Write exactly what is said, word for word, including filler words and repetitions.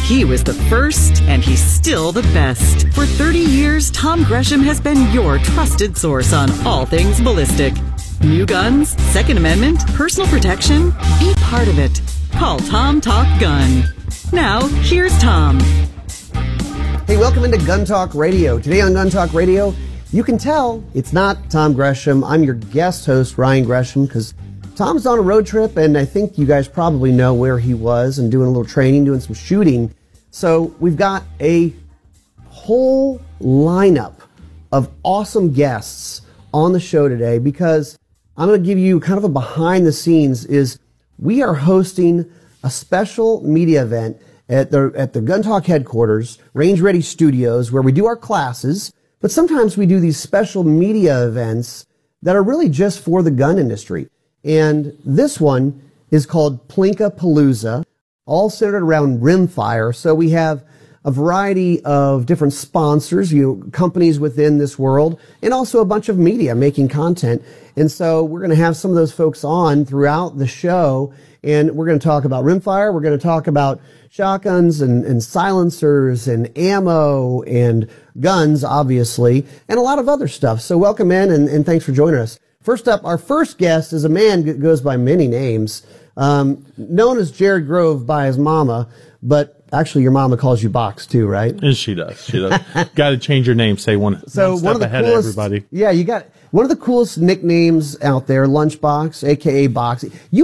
He was the first, and he's still the best. For thirty years, Tom Gresham has been your trusted source on all things ballistic. New guns, Second Amendment, personal protection, be part of it. Call Tom Talk Gun. Now, here's Tom. Hey, welcome into Gun Talk Radio. Today on Gun Talk Radio, you can tell it's not Tom Gresham. I'm your guest host, Ryan Gresham, because Tom's on a road trip, and I think you guys probably know where he was and doing a little training, doing some shooting. So we've got a whole lineup of awesome guests on the show today, because I'm going to give you kind of a behind the scenes is we are hosting a special media event at the at the Gun Talk headquarters, Range Ready Studios, where we do our classes, but sometimes we do these special media events that are really just for the gun industry. And this one is called Plinka Palooza, all centered around rimfire. So we have a variety of different sponsors, you know, companies within this world, and also a bunch of media making content. And so we're going to have some of those folks on throughout the show, and we're going to talk about rimfire. We're going to talk about shotguns and, and silencers and ammo and guns, obviously, and a lot of other stuff. So welcome in, and, and thanks for joining us. First up, our first guest is a man that goes by many names, um, known as Jared Grove by his mama, but actually your mama calls you Box too, right? And she does. She does. Got to change your name. Say one, so one step one of the ahead coolest, of everybody. Yeah, you got one of the coolest nicknames out there, Lunchbox, a k a. Box. You